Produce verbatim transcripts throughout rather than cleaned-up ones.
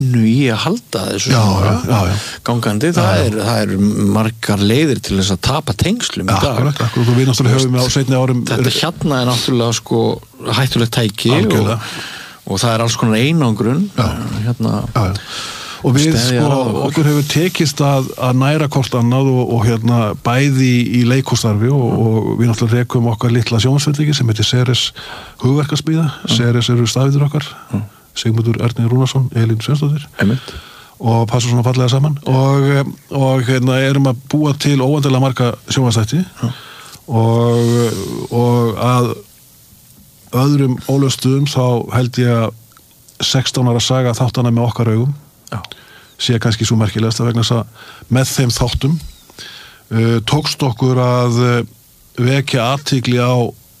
nú ég að halda þessu já, já, já, já. gangandi, það, já, já. Er, það er margar leiðir til þess að tapa tengslum í dag. Akkurat, akkurat, og við náttúrulega höfum á seinni árum þetta hérna er náttúrulega sko hættulegt tæki og, og það er alls konar einangrun hérna já, já. Og við sko, okkur hefur tekist að, að næra hvort annað og, og hérna bæði í leikústarfi og, og við náttúrulega rekum okkar litla sjónvarpsfyrirtæki sem heitir Ceres hugverkasmíða, mm. Ceres eru stafiður okkar, mm. Sigmundur Ernir Rúnarsson, Elín Sveinsdóttir Einmitt. Og passa svona fallega saman og, og hérna erum að búa til óendanlega marga sjónvarpsþætti mm. og, og að öðrum ólöstuðum þá held ég að sextán ára saga þáttana með okkar augum Já. Sé kannski svo merkilegast vegna þess að með þeim þáttum uh, tókst okkur að uh, vekja athygli á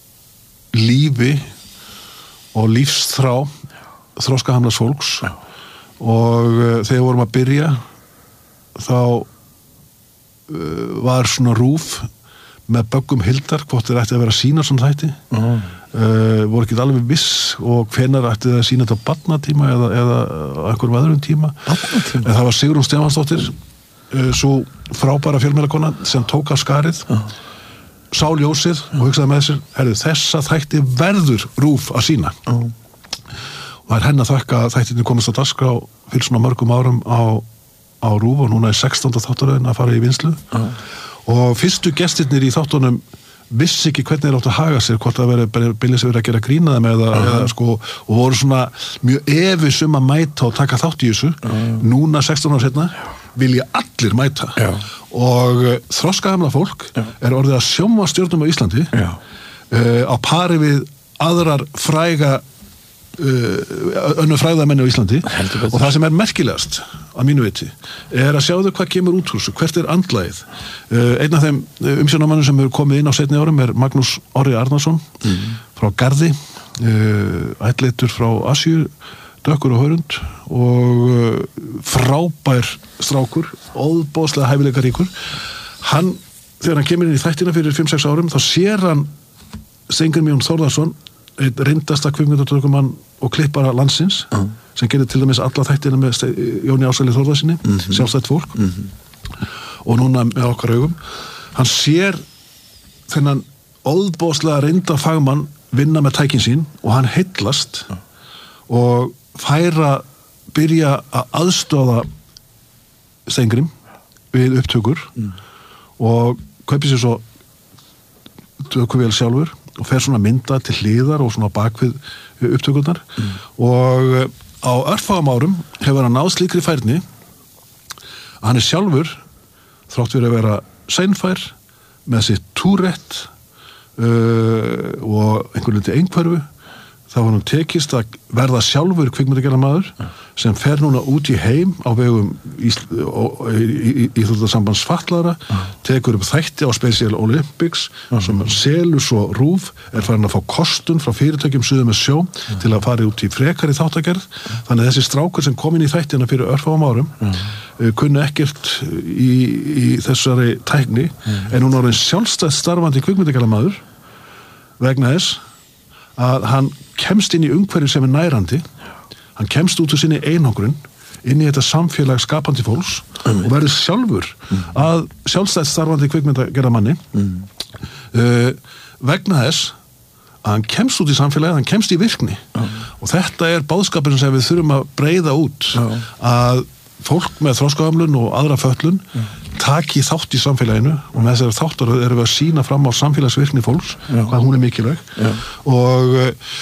lífi og lífsþrá þroskahamlaðs fólks Já. Og uh, þegar við vorum að byrja þá uh, var svona rúf með böggum Hildar hvort þeir ætti að vera að sína svona þætti uh-huh. uh, voru ekki alveg viss og hvenær ætti þeir að sína þetta á barnatíma eða, eða einhverjum öðrum tíma en það var Sigrún Stefansdóttir uh, svo frábæra fjölmiðlakona sem tók af skarið uh-huh. sá ljósið uh-huh. og hugsaði með sér herri, þessa þætti verður rúf að sína uh-huh. og það er henni að þakka að þættinni komist á dagskrá fyrir svona mörgum árum á, á rúf og núna er sextánda þáttaröðin að fara í vinslu uh-huh. og fyrstu gestirnir í þáttunum vissi ekki hvernig þeir áttu að haga sér hvort það veri byrjað sér að gera grína þeim eða, uh-huh. eða sko og voru svona mjög efis um að mæta og taka þátt í þessu uh-huh. núna sextán ára setna vilja allir mæta uh-huh. og uh, þroskahamla fólk uh-huh. er orðið að sjónvarpsstjörnum á Íslandi uh-huh. uh, á pari við aðrar fræga uh, önnur fræðamenni á Íslandi og það sem er merkilegast að mínu viti, er að sjáðu hvað kemur út úr þessu, hvert er andlagið uh, einn af þeim umsjónarmannum sem hefur komið inn á seinni árum er Magnús Orri Arnarsson mm. frá Garði uh, ættleitur frá Asíu dökkur og hörund og uh, frábær strákur óðbóðslega hæfileikaríkur hann, þegar hann kemur inn í þættina fyrir fimm sex árum, þá sér hann Steingrímur Þórðarsson einn reyndasta kvikmyndatökumann og klippara landsins uh. sem gerði til dæmis alla þættina með Ste- Jóni Ásæli Þórðarsinni mm-hmm. sjálfstætt fólk mm-hmm. og núna með okkar augum hann sér þennan óðbóðslega reynda fagmann vinna með tækin sín og hann heillast uh. og færa byrja að aðstoða Steingrím við upptökur mm. og kaupir sér svo tökuvél sjálfur og fer svona mynda til hliðar og svona bakvið upptökurnar mm. og á örfáum árum hefur hann náð slíkri færni að hann er sjálfur þrátt fyrir að vera seinfær með sitt túrett uh, og einhvern veginn einhverfu þá var hann tekist að verða sjálfur kvikmyndagerðarmaður mm. sem fer núna út í heim á vegum Íþróttasambands fatlaðra mm. tekur upp þætti á Special Olympics mm. sem selur svo RÚV er farin að fá kostun frá fyrirtækjum suðum með sjó mm. til að fara út í frekari þáttagerð mm. þannig að þessi strákur sem kom inn í þættina fyrir örfáum árum mm. uh, kunni ekkert í, í þessari tækni mm. en hún orðin sjálfstætt starfandi kvikmyndagerðarmaður vegna þess að hann kemst inn í umhverfi sem er nærandi hann kemst út úr sinni einangrun inn í þetta samfélag skapandi fólks mm. og verður sjálfur mm. að sjálfstætt starfandi kvikmyndagerðarmanni mm. uh, vegna þess að hann kemst út í samfélagið, hann kemst í virkni mm. og þetta er boðskapurinn sem við þurfum að breiða út mm. að fólk með þroskahamlun og aðra fötlun mm. taki þátt í samfélaginu og með þessari þáttar erum við að sína fram á samfélagsvirkni fólks, Já. Hvað hún er mikilvæg Já. og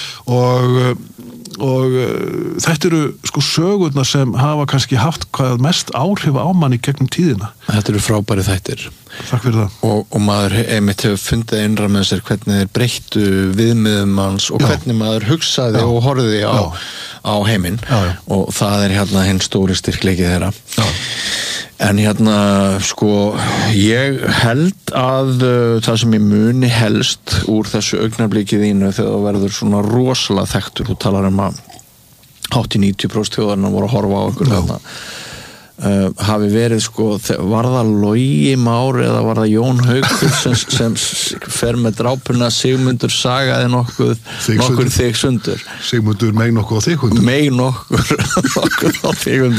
og og þetta eru sko sögurnar sem hafa kannski haft hvað mest áhrif á mann í gegnum tíðina. Þetta eru frábæri þættir. Takk fyrir það. Og, og maður einmitt hefur fundið innra með sér hvernig þeir breyttu viðmiðum hans og Já. Hvernig maður hugsaði Já. Og horfði á, á heiminn og það er hérna hinn stóri styrkleiki þeirra. Já. En hérna, sko, ég held að uh, það sem ég muni helst úr þessu augnablikið þínu þegar það verður svona rosalega þekktur, þú talar um að hátt í níutíu prósent þjóðarinnar voru að horfa á okkur þarna. uh, hafi verið sko, var það Logi Már eða var það Jón Haukur sem, sem fer með drápuna Sigmundur sagaði nokkuð nokkur þig sundur Sigmundur meig nokkuð á þig hundur meig nokkur nokkuð á þig hundur